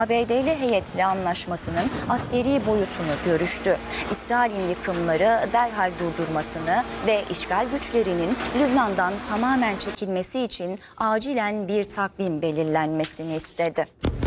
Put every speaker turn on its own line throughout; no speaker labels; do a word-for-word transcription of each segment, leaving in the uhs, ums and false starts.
A B D'li heyetli anlaşmasının askeri boyutunu görüştü. İsrail'in yıkımları derhal durdurmasını ve işgal güçlerinin Lübnan'dan tamamen çekilmesi için acilen bir takvim belirlenmesini istedi.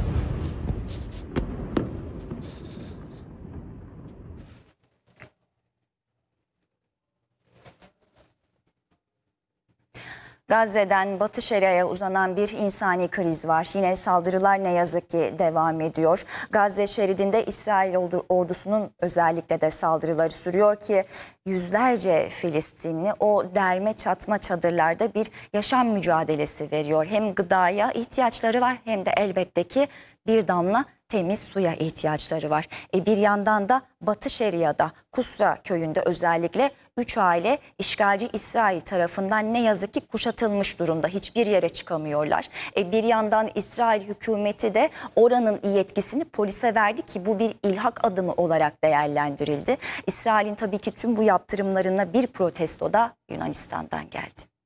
Gazze'den Batı Şeria'ya uzanan bir insani kriz var. Yine saldırılar ne yazık ki devam ediyor. Gazze şeridinde İsrail ordusunun özellikle de saldırıları sürüyor ki yüzlerce Filistinli o derme çatma çadırlarda bir yaşam mücadelesi veriyor. Hem gıdaya ihtiyaçları var hem de elbette ki bir damla temiz suya ihtiyaçları var. E bir yandan da Batı Şeria'da Kusra köyünde özellikle üç aile işgalci İsrail tarafından ne yazık ki kuşatılmış durumda. Hiçbir yere çıkamıyorlar. E bir yandan İsrail hükümeti de oranın yetkisini polise verdi ki bu bir ilhak adımı olarak değerlendirildi. İsrail'in tabii ki tüm bu yaptırımlarına bir protesto da Yunanistan'dan geldi.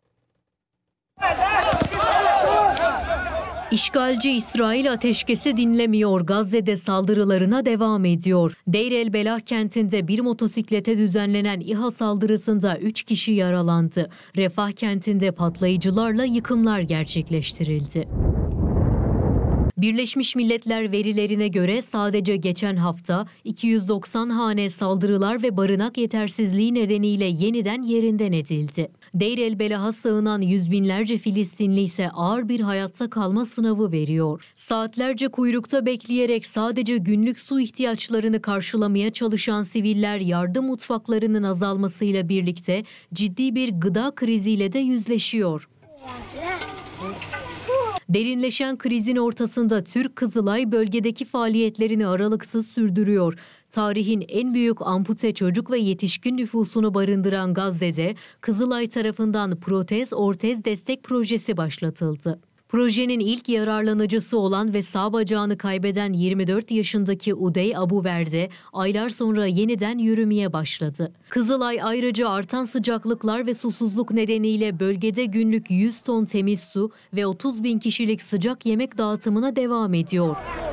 İşgalci İsrail ateşkesi dinlemiyor, Gazze'de saldırılarına devam ediyor. Deir el Belah kentinde bir motosiklete düzenlenen İHA saldırısında üç kişi yaralandı. Refah kentinde patlayıcılarla yıkımlar gerçekleştirildi. Birleşmiş Milletler verilerine göre sadece geçen hafta iki yüz doksan hane saldırılar ve barınak yetersizliği nedeniyle yeniden yerinden edildi. Deir el Belah'a sığınan yüz binlerce Filistinli ise ağır bir hayatta kalma sınavı veriyor. Saatlerce kuyrukta bekleyerek sadece günlük su ihtiyaçlarını karşılamaya çalışan siviller yardım mutfaklarının azalmasıyla birlikte ciddi bir gıda kriziyle de yüzleşiyor. Derinleşen krizin ortasında Türk Kızılay bölgedeki faaliyetlerini aralıksız sürdürüyor. Tarihin en büyük ampute çocuk ve yetişkin nüfusunu barındıran Gazze'de Kızılay tarafından protez ortez destek projesi başlatıldı. Projenin ilk yararlanıcısı olan ve sağ bacağını kaybeden yirmi dört yaşındaki Udey Abuverde aylar sonra yeniden yürümeye başladı. Kızılay ayrıca artan sıcaklıklar ve susuzluk nedeniyle bölgede günlük yüz ton temiz su ve otuz bin kişilik sıcak yemek dağıtımına devam ediyor.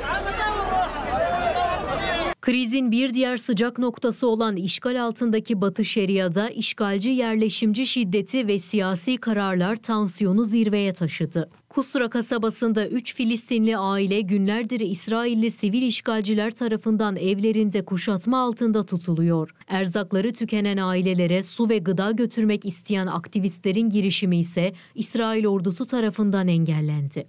Krizin bir diğer sıcak noktası olan işgal altındaki Batı Şeria'da işgalci yerleşimci şiddeti ve siyasi kararlar tansiyonu zirveye taşıdı. Kusra kasabasında üç Filistinli aile günlerdir İsrailli sivil işgalciler tarafından evlerinde kuşatma altında tutuluyor. Erzakları tükenen ailelere su ve gıda götürmek isteyen aktivistlerin girişimi ise İsrail ordusu tarafından engellendi.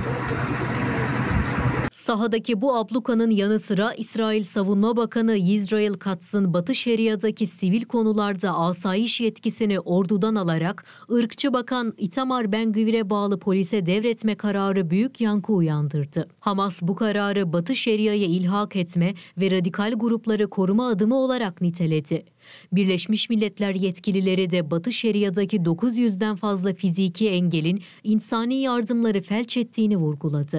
Sahadaki bu ablukanın yanı sıra İsrail Savunma Bakanı Yisrael Katz'ın Batı Şeria'daki sivil konularda asayiş yetkisini ordudan alarak ırkçı bakan Itamar Ben-Gvir'e bağlı polise devretme kararı büyük yankı uyandırdı. Hamas bu kararı Batı Şeria'ya ilhak etme ve radikal grupları koruma adımı olarak niteledi. Birleşmiş Milletler yetkilileri de Batı Şeria'daki dokuz yüzden fazla fiziki engelin insani yardımları felç ettiğini vurguladı.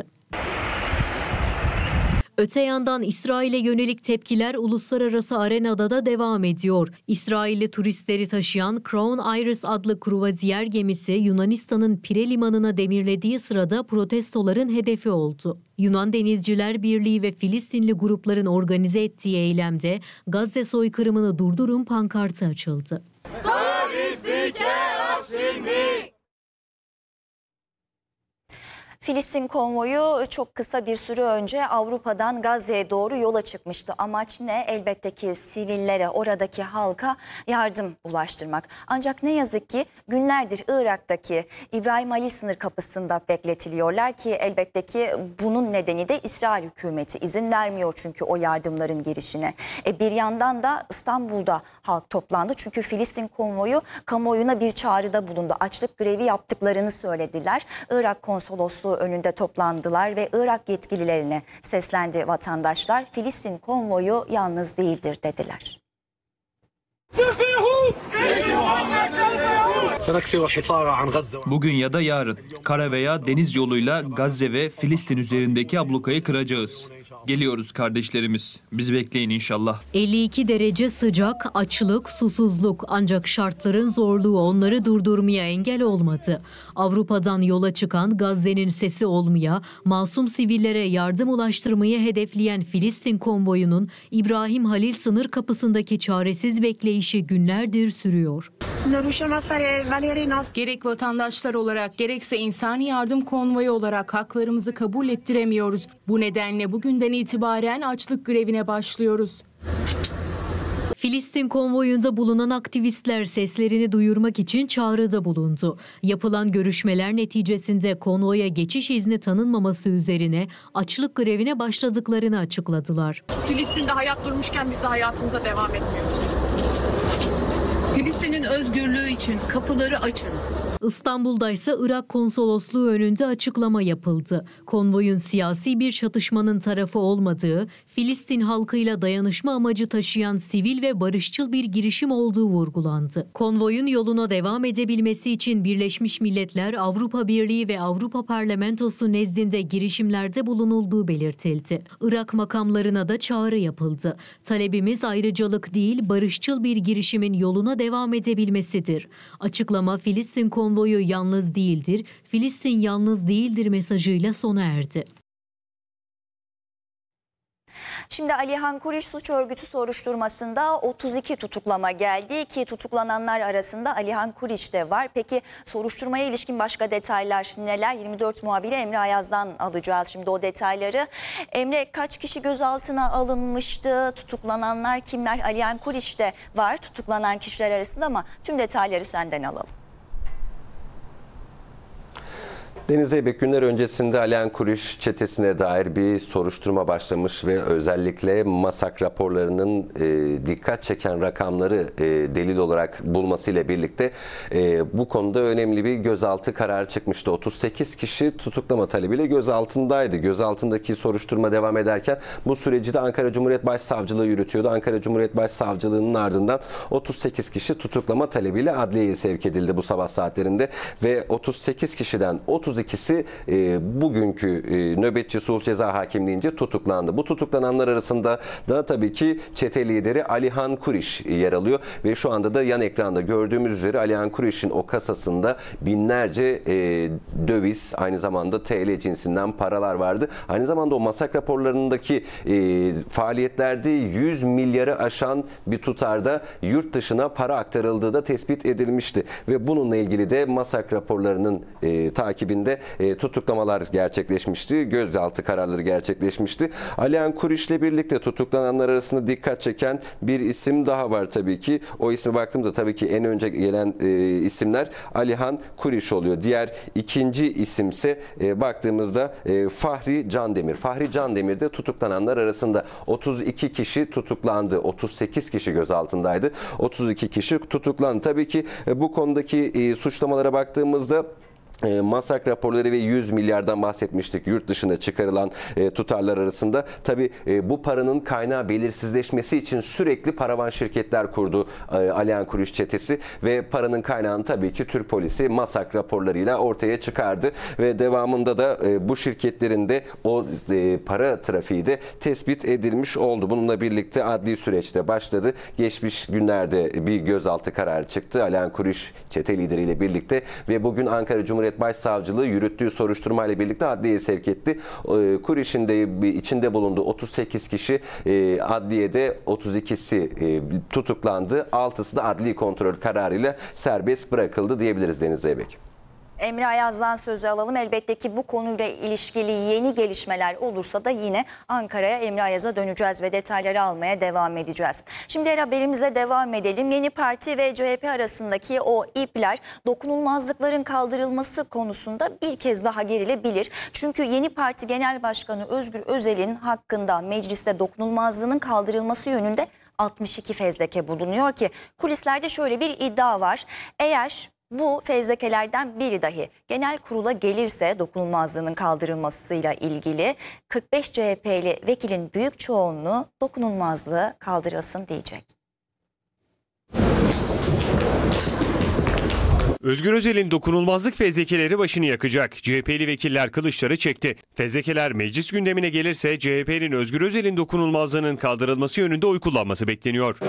Öte yandan İsrail'e yönelik tepkiler uluslararası arenada da devam ediyor. İsrailli turistleri taşıyan Crown Iris adlı kruvaziyer gemisi Yunanistan'ın Pire limanına demirlediği sırada protestoların hedefi oldu. Yunan Denizciler Birliği ve Filistinli grupların organize ettiği eylemde Gazze soykırımını durdurun pankartı açıldı.
Filistin konvoyu çok kısa bir süre önce Avrupa'dan Gazze'ye doğru yola çıkmıştı. Amaç ne? Elbette ki sivillere, oradaki halka yardım ulaştırmak. Ancak ne yazık ki günlerdir Irak'taki İbrahim Ali sınır kapısında bekletiliyorlar ki elbette ki bunun nedeni de İsrail hükümeti izin vermiyor çünkü o yardımların girişine. E bir yandan da İstanbul'da halk toplandı çünkü Filistin konvoyu kamuoyuna bir çağrıda bulundu. Açlık grevi yaptıklarını söylediler. Irak konsolosluğu önünde toplandılar ve Irak yetkililerine seslendi vatandaşlar. Filistin konvoyu yalnız değildir dediler.
سنكسر الحصار عن غزة.
Bugün ya da yarın kara veya deniz yoluyla Gazze ve Filistin üzerindeki ablukayı kıracağız. Geliyoruz kardeşlerimiz. Bizi bekleyin inşallah.
elli iki derece sıcak, açlık, susuzluk ancak şartların zorluğu onları durdurmaya engel olmadı. Avrupa'dan yola çıkan Gazze'nin sesi olmaya, masum sivillere yardım ulaştırmayı hedefleyen Filistin konvoyunun İbrahim Halil sınır kapısındaki çaresiz bekleyişi günlerdir sürüyor.
Gerek vatandaşlar olarak gerekse insani yardım konvoyu olarak haklarımızı kabul ettiremiyoruz. Bu nedenle bugünden itibaren açlık grevine başlıyoruz.
Filistin konvoyunda bulunan aktivistler seslerini duyurmak için çağrıda bulundu. Yapılan görüşmeler neticesinde konvoya geçiş izni tanınmaması üzerine açlık grevine başladıklarını açıkladılar.
Filistin'de hayat durmuşken biz de hayatımıza devam etmiyoruz.
Filistin'in özgürlüğü için kapıları açın.
İstanbul'da ise Irak Konsolosluğu önünde açıklama yapıldı. Konvoyun siyasi bir çatışmanın tarafı olmadığı, Filistin halkıyla dayanışma amacı taşıyan sivil ve barışçıl bir girişim olduğu vurgulandı. Konvoyun yoluna devam edebilmesi için Birleşmiş Milletler, Avrupa Birliği ve Avrupa Parlamentosu nezdinde girişimlerde bulunulduğu belirtildi. Irak makamlarına da çağrı yapıldı. Talebimiz ayrıcalık değil, barışçıl bir girişimin yoluna devam edebilmesidir. Açıklama Filistin konvoyu yalnız değildir, Filistin yalnız değildir mesajıyla sona erdi.
Şimdi Alihan Kuriş suç örgütü soruşturmasında otuz iki tutuklama geldi ki tutuklananlar arasında Alihan Kuriş de var. Peki soruşturmaya ilişkin başka detaylar neler? yirmi dört muhabiri Emre Ayaz'dan alacağız şimdi o detayları. Emre, kaç kişi gözaltına alınmıştı? Tutuklananlar kimler? Alihan Kuriş de var tutuklanan kişiler arasında ama tüm detayları senden alalım.
Deniz Zeybek, günler öncesinde Alihan Kuriş çetesine dair bir soruşturma başlamış ve özellikle MASAK raporlarının e, dikkat çeken rakamları e, delil olarak bulmasıyla birlikte e, bu konuda önemli bir gözaltı kararı çıkmıştı. otuz sekiz kişi tutuklama talebiyle gözaltındaydı. Gözaltındaki soruşturma devam ederken bu süreci de Ankara Cumhuriyet Başsavcılığı yürütüyordu. Ankara Cumhuriyet Başsavcılığı'nın ardından otuz sekiz kişi tutuklama talebiyle adliyeye sevk edildi bu sabah saatlerinde ve otuz sekiz kişiden otuz ikisi e, bugünkü e, nöbetçi sulh ceza hakimliğince tutuklandı. Bu tutuklananlar arasında da tabii ki çete lideri Alihan Kuriş yer alıyor ve şu anda da yan ekranda gördüğümüz üzere Alihan Kuriş'in o kasasında binlerce e, döviz, aynı zamanda T L cinsinden paralar vardı. Aynı zamanda o MASAK raporlarındaki e, faaliyetlerde yüz milyarı aşan bir tutarda yurt dışına para aktarıldığı da tespit edilmişti ve bununla ilgili de MASAK raporlarının e, takibinde E, tutuklamalar gerçekleşmişti. Gözaltı kararları gerçekleşmişti. Alihan Kuriş'le birlikte tutuklananlar arasında dikkat çeken bir isim daha var tabii ki. O isme baktığımda tabii ki en önce gelen e, isimler Alihan Kuriş oluyor. Diğer ikinci isimse e, baktığımızda e, Fahri Candemir. Fahri Candemir de tutuklananlar arasında. otuz iki kişi tutuklandı. otuz sekiz kişi gözaltındaydı. otuz iki kişi tutuklandı. Tabii ki e, bu konudaki e, suçlamalara baktığımızda E, MASAK raporları ve yüz milyardan bahsetmiştik yurt dışına çıkarılan e, tutarlar arasında. Tabii e, bu paranın kaynağı belirsizleşmesi için sürekli paravan şirketler kurdu e, Alihan Kuriş çetesi ve paranın kaynağını tabii ki Türk polisi MASAK raporlarıyla ortaya çıkardı ve devamında da e, bu şirketlerin de o e, para trafiği de tespit edilmiş oldu. Bununla birlikte adli süreçte başladı. Geçmiş günlerde bir gözaltı kararı çıktı Alihan Kuriş çete lideriyle birlikte ve bugün Ankara Cumhuriyet Başsavcılığı yürüttüğü soruşturma ile birlikte adliyeye sevk etti. Kuriş'in de içinde bulunduğu otuz sekiz kişi adliyede otuz ikisi tutuklandı. altısı da adli kontrol kararıyla serbest bırakıldı diyebiliriz Deniz Zeybek.
Emre Ayaz'dan sözü alalım. Elbette ki bu konuyla ilişkili yeni gelişmeler olursa da yine Ankara'ya Emre Ayaz'a döneceğiz ve detayları almaya devam edeceğiz. Şimdi diğer haberimize devam edelim. Yeni Parti ve C H P arasındaki o ipler dokunulmazlıkların kaldırılması konusunda bir kez daha gerilebilir. Çünkü Yeni Parti Genel Başkanı Özgür Özel'in hakkında mecliste dokunulmazlığının kaldırılması yönünde altmış iki fezleke bulunuyor ki kulislerde şöyle bir iddia var. Eğer bu fezlekelerden biri dahi genel kurula gelirse dokunulmazlığının kaldırılmasıyla ilgili kırk beş C H P'li vekilin büyük çoğunluğu dokunulmazlığı kaldırılsın diyecek.
Özgür Özel'in dokunulmazlık fezlekeleri başını yakacak. C H P'li vekiller kılıçları çekti. Fezlekeler meclis gündemine gelirse C H P'nin Özgür Özel'in dokunulmazlığının kaldırılması yönünde oy kullanması bekleniyor.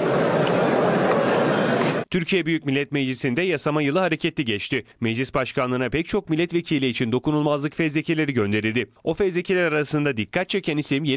Türkiye Büyük Millet Meclisi'nde yasama yılı hareketli geçti. Meclis başkanlığına pek çok milletvekili için dokunulmazlık fezlekeleri gönderildi. O fezlekeler arasında dikkat çeken isim yeni